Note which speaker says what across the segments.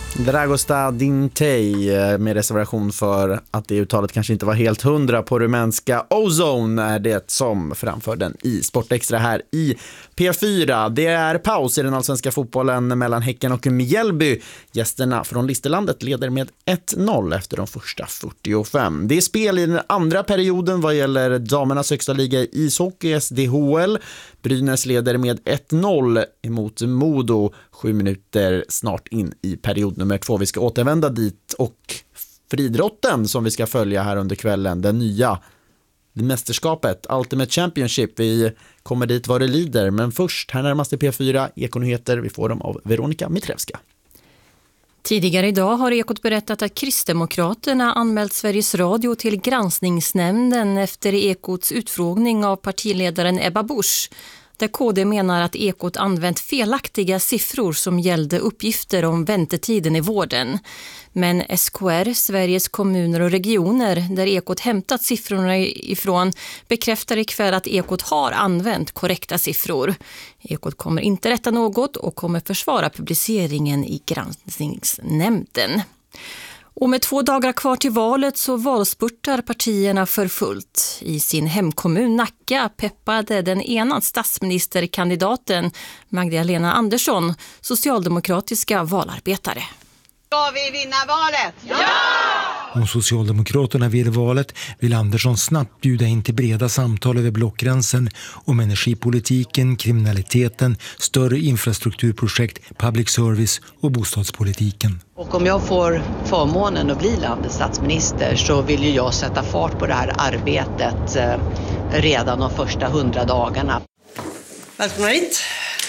Speaker 1: Dragosta Dintej med reservation för att det uttalet kanske inte var helt 100 på rumänska. Ozone är det som framför den i Sportextra här i P4. Det är paus i den allsvenska fotbollen mellan Häcken och Mjällby. Gästerna från Listerlandet leder med 1-0 efter de första 45. Det är spel i den andra perioden vad gäller damernas högsta liga i ishockey, SDHL. Brynäs leder med 1-0 emot Modo 7 minuter snart in i period nummer 2. Vi ska återvända dit och friidrotten som vi ska följa här under kvällen. Den nya mästerskapet, Ultimate Championship. Vi kommer dit vad det lider. Men först, här närmaste P4, Ekonyheter. Vi får dem av Veronica Mitrevska.
Speaker 2: Tidigare idag har Ekot berättat att Kristdemokraterna anmält Sveriges Radio till granskningsnämnden efter Ekots utfrågning av partiledaren Ebba Busch, där KD menar att Ekot använt felaktiga siffror som gällde uppgifter om väntetiden i vården. Men SKR, Sveriges kommuner och regioner, där Ekot hämtat siffrorna ifrån, bekräftar ikväll att Ekot har använt korrekta siffror. Ekot kommer inte rätta något och kommer försvara publiceringen i granskningsnämnden. Och med 2 dagar kvar till valet så valspurtar partierna för fullt. I sin hemkommun Nacka peppade den ena statsministerkandidaten Magdalena Andersson socialdemokratiska valarbetare.
Speaker 3: Ska vi vinna valet? Ja!
Speaker 4: Om Socialdemokraterna vill valet vill Andersson snabbt bjuda in till breda samtal över blockgränsen om energipolitiken, kriminaliteten, större infrastrukturprojekt, public service och bostadspolitiken.
Speaker 3: Och om jag får förmånen att bli landets statsminister så vill ju jag sätta fart på det här arbetet redan de första 100 dagarna. Välkomna hit.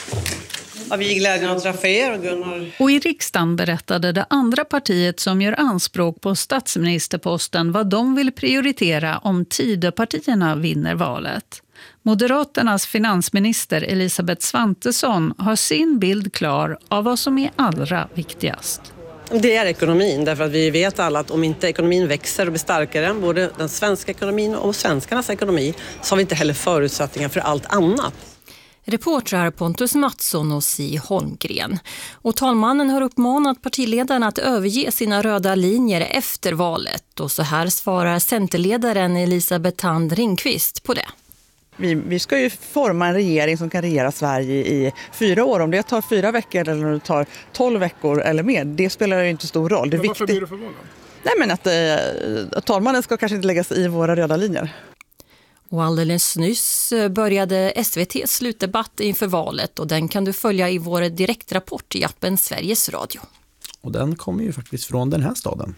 Speaker 3: Har vi glädjen att träffa er och Gunnar.
Speaker 5: Och i riksdagen berättade det andra partiet som gör anspråk på statsministerposten vad de vill prioritera om Tidöpartierna vinner valet. Moderaternas finansminister Elisabeth Svantesson har sin bild klar av vad som är allra viktigast.
Speaker 6: Det är ekonomin, därför att vi vet alla att om inte ekonomin växer och blir starkare, både den svenska ekonomin och svenskarnas ekonomi, så har vi inte heller förutsättningar för allt annat.
Speaker 2: Reportrar Pontus Mattsson och Si Holmgren. Och talmannen har uppmanat partiledarna att överge sina röda linjer efter valet. Och så här svarar centerledaren Elisabeth Thand Ringqvist på det.
Speaker 7: Vi ska ju forma en regering som kan regera Sverige i 4 år. Om det tar 4 veckor eller om det tar 12 veckor eller mer, det spelar ju inte stor roll. Det är
Speaker 8: varför blir det förvånad?
Speaker 7: Nej, men att talmannen ska kanske inte lägga sig i våra röda linjer.
Speaker 2: Och alldeles nyss började SVT:s slutdebatt inför valet och den kan du följa i vår direktrapport i appen Sveriges Radio.
Speaker 1: Och den kommer ju faktiskt från den här staden.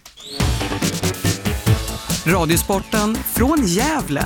Speaker 9: Radiosporten från Gävle.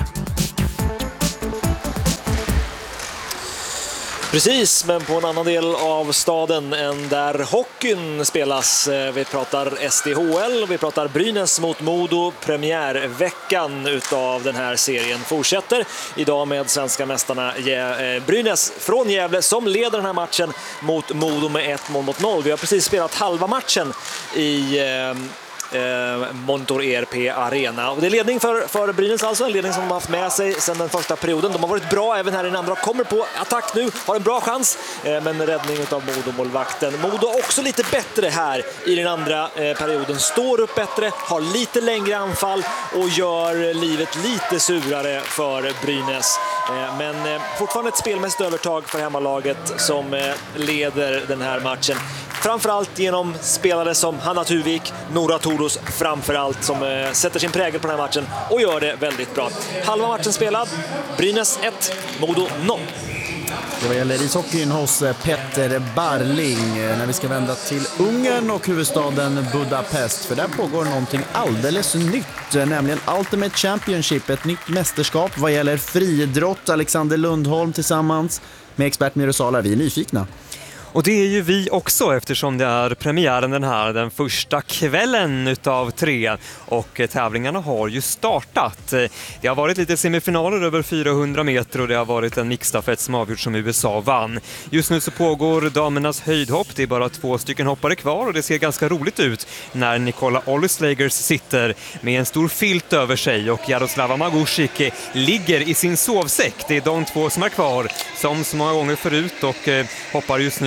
Speaker 10: Precis, men på en annan del av staden än där hockeyn spelas. Vi pratar SDHL och vi pratar Brynäs mot Modo. Premiärveckan utav den här serien fortsätter idag med svenska mästarna Brynäs från Gävle som leder den här matchen mot Modo med 1-0. Vi har precis spelat halva matchen i Monitor ERP Arena. Och det är ledning för Brynäs, alltså en ledning som de har haft med sig sedan den första perioden. De har varit bra även här i den andra, kommer på attack nu, har en bra chans, men räddning av Modo-målvakten. Modo också lite bättre här i den andra perioden, står upp bättre, har lite längre anfall och gör livet lite surare för Brynäs. Men fortfarande ett spelmässigt övertag för hemmalaget som leder den här matchen. Framförallt genom spelare som Hanna Tuvik, Nora Toros framförallt, som sätter sin prägel på den här matchen och gör det väldigt bra. Halva matchen spelad, Brynäs 1, Modo 0.
Speaker 1: Det gäller ishockeyn hos Petter Barling när vi ska vända till Ungern och huvudstaden Budapest. För där pågår någonting alldeles nytt, nämligen Ultimate Championship, ett nytt mästerskap vad gäller friidrott. Alexander Lundholm tillsammans med expert Mirosala, vi är nyfikna.
Speaker 11: Och det är ju vi också eftersom det är premiären den första kvällen utav 3 och tävlingarna har ju startat. Det har varit lite semifinaler över 400 meter och det har varit en mixstafett som avgjort som USA vann. Just nu så pågår damernas höjdhopp, det är bara 2 stycken hoppare kvar och det ser ganska roligt ut när Nikola Ollislegers sitter med en stor filt över sig och Jaroslava Magusik ligger i sin sovsäck. Det är de 2 som är kvar som så många gånger förut och hoppar just nu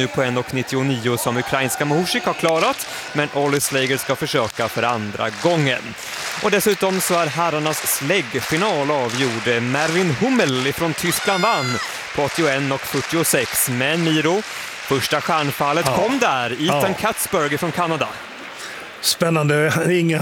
Speaker 11: på 1,99 som ukrainska Mohusik har klarat, men Olli Slager ska försöka för andra gången. Och dessutom så är herrarnas släggfinal avgjord. Mervin Hummel från Tyskland vann på 81,46, men Miro, första stjärnfallet kom där. Ethan Katzberg från Kanada.
Speaker 8: Spännande.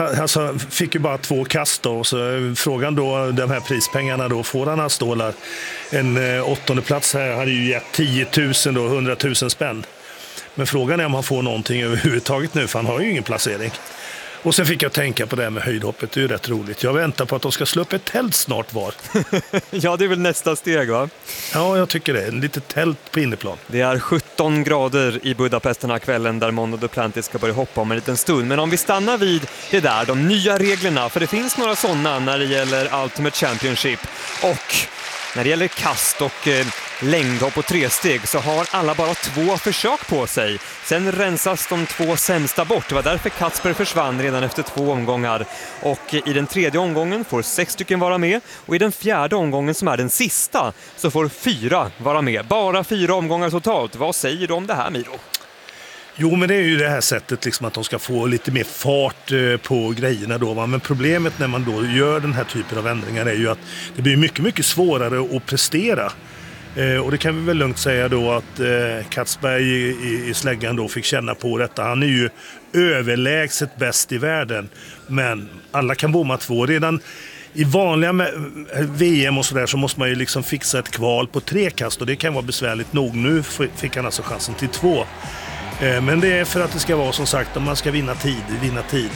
Speaker 8: Fick ju bara 2 kast då. Så frågan då, de här prispengarna då, får han stålar. En 8:e plats här hade ju gett 10 000 då, 100 000 spänn. Men frågan är om han får någonting överhuvudtaget nu, för han har ju ingen placering. Och sen fick jag tänka på det här med höjdhoppet, det är ju rätt roligt. Jag väntar på att de ska slå upp ett tält snart var.
Speaker 11: Ja, det är väl nästa steg, va?
Speaker 8: Ja, jag tycker det. En litet tält på inneplan.
Speaker 11: Det är 17 grader i Budapest den här kvällen där Mondo Duplantis ska börja hoppa om en liten stund. Men om vi stannar vid det där, de nya reglerna, för det finns några sådana när det gäller Ultimate Championship. Och när det gäller kast och längdhopp och 3-steg så har alla bara 2 försök på sig. Sen rensas de 2 sämsta bort. Det var därför Katzberg försvann redan efter 2 omgångar. Och i den 3:e omgången får 6 stycken vara med. Och i den 4:e omgången, som är den sista, så får 4 vara med. Bara 4 omgångar totalt. Vad säger du om det här, Miro?
Speaker 8: Jo, men det är ju det här sättet liksom att de ska få lite mer fart på grejerna då. Men problemet när man då gör den här typen av ändringar är ju att det blir mycket, mycket svårare att prestera. Och det kan vi väl lugnt säga då att Katzberg i släggan då fick känna på detta. Han är ju överlägset bäst i världen, men alla kan bomma 2. Redan i vanliga VM och sådär så måste man ju liksom fixa ett kval på 3 kast, och det kan vara besvärligt nog. Nu fick han alltså chansen till 2. Men det är för att det ska vara, som sagt, om man ska vinna tid.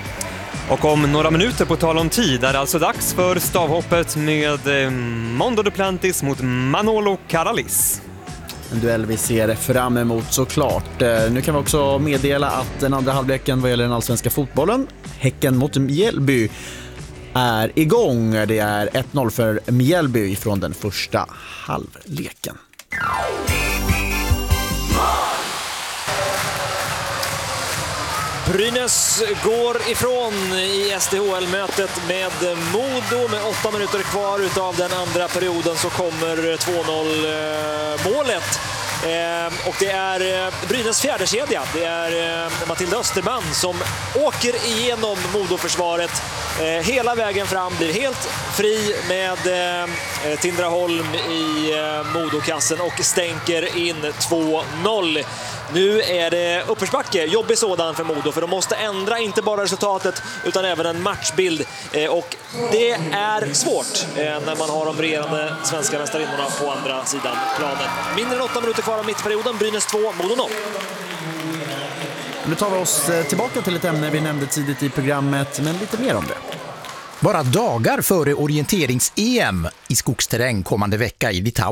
Speaker 11: Och om några minuter, på tal om tid, är det alltså dags för stavhoppet med Mondo Duplantis mot Manolo Karalis.
Speaker 1: En duell vi ser fram emot såklart. Nu kan vi också meddela att den andra halvleken vad gäller den allsvenska fotbollen, Häcken mot Mjällby, är igång. Det är 1-0 för Mjällby från den första halvleken.
Speaker 10: Brynäs går ifrån i SDHL-mötet med Modo. Med 8 minuter kvar utav den andra perioden så kommer 2-0-målet. Och det är Brynäs fjärde kedja. Det är Matilda Österman som åker igenom Modo-försvaret hela vägen fram, blir helt fri med Tindra Holm i Modokassen och stänker in 2-0. Nu är det uppförsbacke, jobbig sådan för Modo, för de måste ändra inte bara resultatet utan även en matchbild. Och det är svårt när man har de regerande svenska mästarinnorna på andra sidan planen. Mindre än 8 minuter kvar av mittperioden, Brynäs 2, Modo 0.
Speaker 1: Nu tar vi oss tillbaka till ett ämne vi nämnde tidigt i programmet, men lite mer om det.
Speaker 12: Bara dagar före orienterings-EM i skogsterräng kommande vecka i Litauen